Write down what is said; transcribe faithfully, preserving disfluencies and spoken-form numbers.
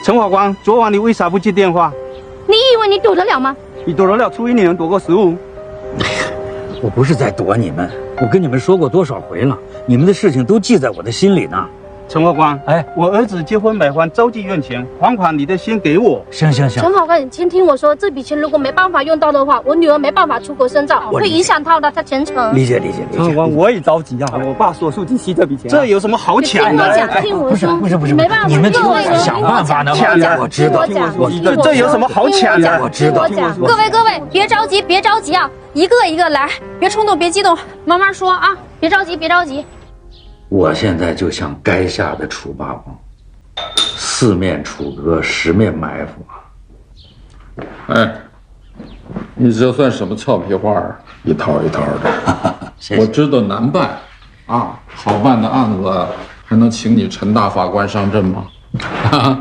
陈法官，昨晚你为啥不接电话？ 你以为你躲得了吗？ 你躲得了，除非你能躲过十五。 我不是在躲你们，我跟你们说过多少回了，你们的事情都记在我的心里呢。 陈法官， 哎， 我儿子结婚买房着急用钱，还款你得先给我。 行行行， 陈法官，请听我说，这笔钱如果没办法用到的话，我女儿没办法出国深造，会影响到她的前程。 理解理解理解。 陈法官，我也着急啊！我爸手术进吸这笔钱、啊， 这有什么好抢的？ 听我讲，听我说， 不是不是不是， 没办法， 你们各位想办法呢。 我知道， 我这这有什么好抢的？ 我知道。 各位各位，别着急，别着急啊，一个一个来，别冲动，别激动，慢慢说啊，别着急，别着急。 我现在就像垓下的楚霸王，四面楚歌，十面埋伏。 哎，你这算什么俏皮话啊？一套一套的。 谢谢我知道难办，啊，好办的案子还能请你陈大法官上阵吗？